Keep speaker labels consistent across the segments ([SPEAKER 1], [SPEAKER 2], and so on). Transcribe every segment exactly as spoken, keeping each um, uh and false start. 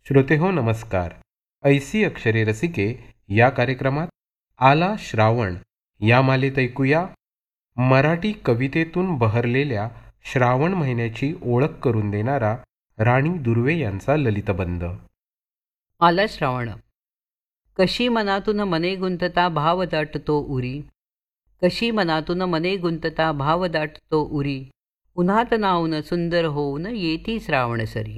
[SPEAKER 1] श्रोते हो नमस्कार. ऐसी अक्षरे रसिके या कार्यक्रमात आला श्रावण या मालेत ऐकूया मराठी कवितेतून बहरलेल्या श्रावण महिन्याची ओळख करून देणारा राणी दुर्वे यांचा ललितबंध.
[SPEAKER 2] आला श्रावण. कशी मनातून मने गुंतता भाव दाटतो उरी, कशी मनातून मने गुंतता भाव दाटतो उरी, उन्हात नावून सुंदर होऊन येती श्रावण सरी.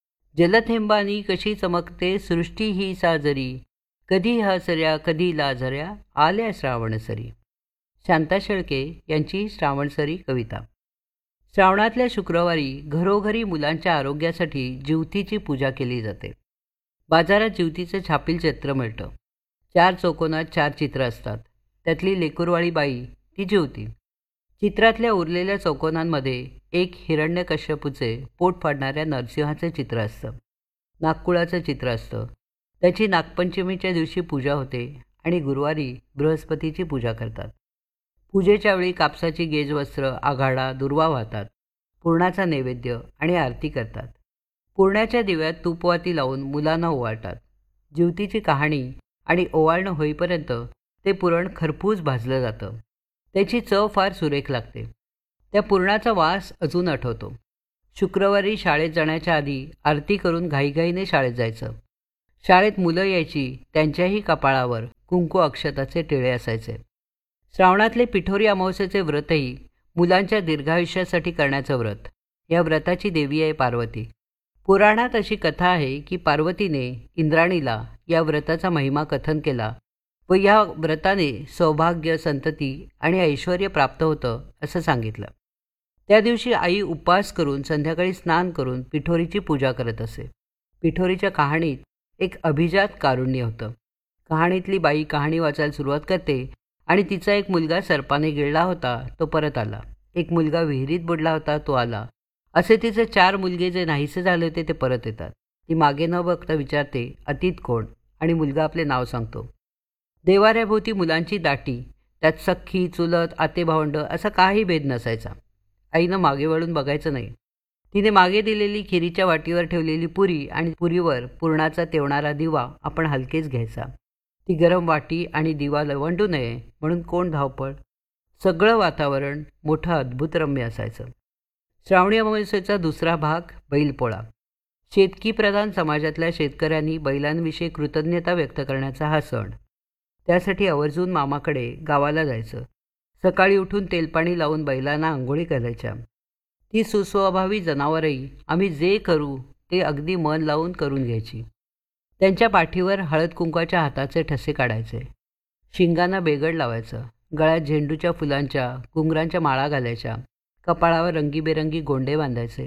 [SPEAKER 2] जलथेंबानी कशी चमकते सृष्टी ही साजरी, कधी हसऱ्या कधी लाजऱ्या आल्या श्रावण सरी. शांता शेळके यांची श्रावणसरी कविता. श्रावणातल्या शुक्रवारी घरोघरी मुलांच्या आरोग्यासाठी जिवतीची पूजा केली जाते. बाजारात जिवतीचं छापील चित्र मिळतं. चार चौकोनात चार चित्र असतात. त्यातली लेकुरवाळी बाई ती जिवती. चित्रातल्या उरलेल्या चौकोनांमध्ये एक हिरण्यकश्यपूचे पोट फाडणाऱ्या नरसिंहाचे चित्र असतं. नागकुळाचं चित्र असतं. त्याची नागपंचमीच्या दिवशी पूजा होते आणि गुरुवारी बृहस्पतीची पूजा करतात. पूजेच्या वेळी कापसाची गेजवस्त्र, आघाडा, दुर्वा वाहतात. पुरणाचा नैवेद्य आणि आरती करतात. पुरणाच्या दिव्यात तूपवाती लावून मुलांना ओवाळतात. जिवतीची कहाणी आणि ओवाळणं होईपर्यंत ते पुरण खरपूस भाजलं जातं. त्याची चव फार सुरेख लागते. त्या पुरणाचा वास अजून आठवतो. शुक्रवारी शाळेत जाण्याच्या आधी आरती करून घाईघाईने शाळेत जायचं. शाळेत मुलं यायची, त्यांच्याही कपाळावर कुंकू अक्षताचे टिळे असायचे. श्रावणातले पिठोरी अमावस्येचे व्रतही मुलांच्या दीर्घायुष्यासाठी करण्याचं व्रत. या व्रताची देवी आहे पार्वती. पुराणात अशी कथा आहे की पार्वतीने इंद्राणीला या व्रताचा महिमा कथन केला व या व्रताने सौभाग्य, संतती आणि ऐश्वर प्राप्त होतं असं सांगितलं. त्या दिवशी आई उपवास करून संध्याकाळी स्नान करून पिठोरीची पूजा करत असे. पिठोरीच्या कहाणीत एक अभिजात कारुण्य होतं. कहाणीतली बाई कहाणी वाचायला सुरुवात करते आणि तिचा एक मुलगा सर्पाने गिळला होता तो परत आला. एक मुलगा विहिरीत बुडला होता तो आला. असे तिचे चार मुलगे जे नाहीसे झाले होते ते परत येतात. ती मागे न बघता विचारते अतीत कोण, आणि मुलगा आपले नाव सांगतो. देवाऱ्याभोवती मुलांची दाटी, त्यात सख्खी, चुलत, आतेभावंड असा काही भेद नसायचा. आईनं मागे वळून बघायचं नाही. तिने मागे दिलेली खिरीच्या वाटीवर ठेवलेली पुरी आणि पुरीवर पुरणाचा तेवणारा दिवा आपण हलकेच घ्यायचा. ती गरम वाटी आणि दिवा लवंडू नये म्हणून कोण धावपळ. सगळं वातावरण मोठं अद्भुत रम्य असायचं. श्रावणी अमावस्येचा दुसरा भाग बैलपोळा. शेतकीप्रधान समाजातल्या शेतकऱ्यांनी बैलांविषयी कृतज्ञता व्यक्त करण्याचा हा सण. त्यासाठी आवर्जून मामाकडे गावाला जायचं. सकाळी उठून तेलपाणी लावून बैलांना आंघोळी घालायच्या. ती सुस्वभावी जनावरही आम्ही जे करू ते अगदी मन लावून करून घ्यायची. त्यांच्या पाठीवर हळद कुंकवाच्या हाताचे ठसे काढायचे. शिंगांना बेगड लावायचं. गळ्यात झेंडूच्या फुलांच्या घुंगरांच्या माळा घालायच्या. कपाळावर रंगीबेरंगी गोंडे बांधायचे.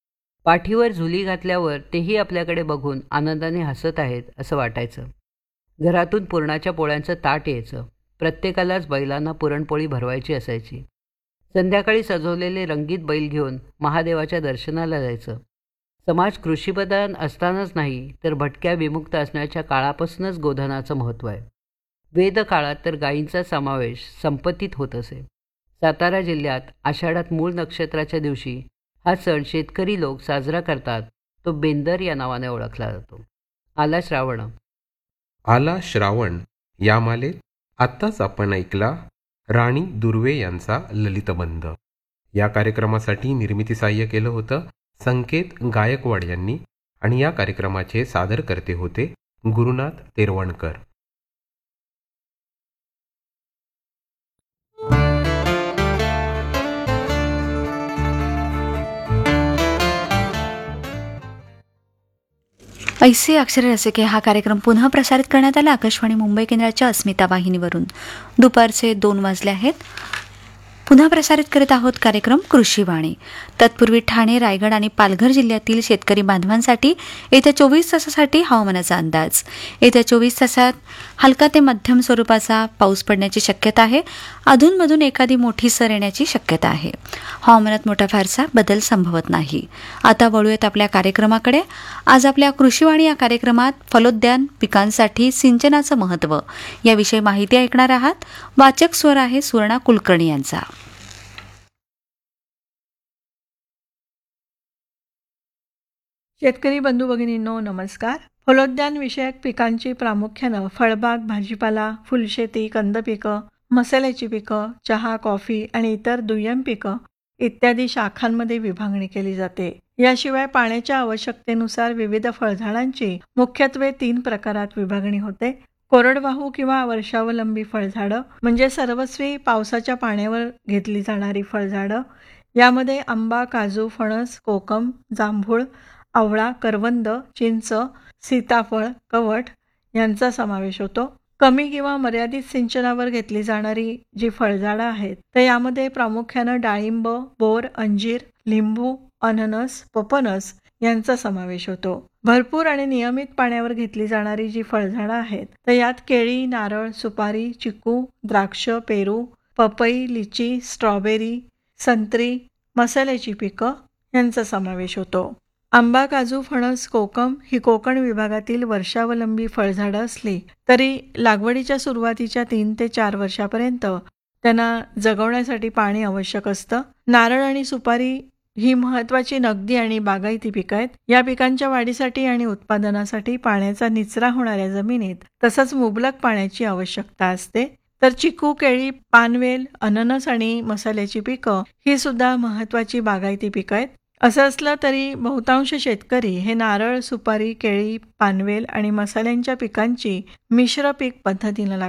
[SPEAKER 2] पाठीवर झुली घातल्यावर तेही आपल्याकडे बघून आनंदाने हसत आहेत असं वाटायचं. घरातून पुरणाच्या पोळ्यांचं ताट यायचं. प्रत्येकालाच बैलांना पुरणपोळी भरवायची असायची. संध्याकाळी सजवलेले रंगीत बैल घेऊन महादेवाच्या दर्शनाला जायचं. समाज कृषीप्रधान असतानाच नाही तर भटक्या विमुक्त असण्याच्या काळापासूनच गोधनाचं महत्त्व आहे. वेदकाळात तर गायींचा समावेश संपत्तीत होत असे. सातारा जिल्ह्यात आषाढात मूळ नक्षत्राच्या दिवशी हा सण शेतकरी लोक साजरा करतात. तो बेंदर या नावाने ओळखला जातो. आला श्रावण.
[SPEAKER 1] आला श्रावण या मालेत आत्ताच आपण ऐकला राणी दुर्वे यांचा ललितबंध. या कार्यक्रमासाठी निर्मिती साह्य केलं होतं संकेत गायकवाड यांनी आणि या कार्यक्रमाचे सादरकर्ते होते गुरुनाथ तेरवणकर.
[SPEAKER 3] ऐसे अक्षरे रसिके हा कार्यक्रम पुन्हा प्रसारित करण्यात आला आकाशवाणी मुंबई केंद्राच्या अस्मिता वाहिनीवरून. दुपारचे दोन वाजले आहेत. पुन्हा प्रसारित करीत आहोत कार्यक्रम कृषीवाणी. तत्पूर्वी ठाणे, रायगड आणि पालघर जिल्ह्यातील शेतकरी बांधवांसाठी येत्या चोवीस तासासाठी हवामानाचा अंदाज. येत्या चोवीस तासात हलका ते मध्यम स्वरूपाचा पाऊस पडण्याची शक्यता आहे. अधूनमधून एखादी मोठी सर येण्याची शक्यता आहे. हवामानात मोठा फारसा बदल संभवत नाही. आता वळूयात आपल्या कार्यक्रमाकडे. आज आपल्या कृषीवाणी या कार्यक्रमात फलोद्यान पिकांसाठी सिंचनाचं महत्त्व याविषयी माहिती ऐकणार आहात. वाचक स्वर आहे सुवर्णा कुलकर्णी यांचा.
[SPEAKER 4] शेतकरी बंधू भगिनींनो नमस्कार. फलोद्यान विषयक पिकांची प्रामुख्यानं फळबाग, भाजीपाला, फुलशेती, कंद पिकं, मसाल्याची पिकं, चहा, कॉफी आणि इतर दुय्यम पिकं इत्यादी शाखांमध्ये विभागणी केली जाते. याशिवाय पाण्याच्या आवश्यकतेनुसार विविध फळझाडांची मुख्यत्वे तीन प्रकारात विभागणी होते. कोरडवाहू किंवा वर्षावलंबी फळझाडं म्हणजे सर्वस्वी पावसाच्या पाण्यावर घेतली जाणारी फळझाडं. यामध्ये आंबा, काजू, फणस, कोकम, जांभूळ, आवळा, करवंद, चिंच, सीताफळ, कवठ यांचा समावेश होतो. कमी किंवा मर्यादित सिंचनावर घेतली जाणारी जी फळझाडं आहेत तर यामध्ये प्रामुख्यानं डाळिंब, बोर, अंजीर, लिंबू, अननस, पपनस यांचा समावेश होतो. भरपूर आणि नियमित पाण्यावर घेतली जाणारी जी फळझाडं आहेत तर यात केळी, नारळ, सुपारी, चिकू, द्राक्ष, पेरू, पपई, लिची, स्ट्रॉबेरी, संत्री, मसाल्याची पिकं यांचा समावेश होतो. आंबा, काजू, फणस, कोकम ही कोकण विभागातील वर्षावलंबी फळझाडं असली तरी लागवडीच्या सुरुवातीच्या तीन ते चार वर्षापर्यंत त्यांना जगवण्यासाठी पाणी आवश्यक असतं. नारळ आणि सुपारी ही महत्त्वाची नगदी आणि बागायती पिकं आहेत. या पिकांच्या वाढीसाठी आणि उत्पादनासाठी पाण्याचा निचरा होणाऱ्या जमिनीत तसंच मुबलक पाण्याची आवश्यकता असते. तर चिकू, केळी, पानवेल, अननस आणि मसाल्याची पिकं ही सुद्धा महत्त्वाची बागायती पिकं आहेत. असं असलं तरी बहुतांश शेतकरी हे नारळ, सुपारी, केळी, पानवेल आणि मसाल्यांच्या पिकांची मिश्र पीक पद्धतीनं लागवड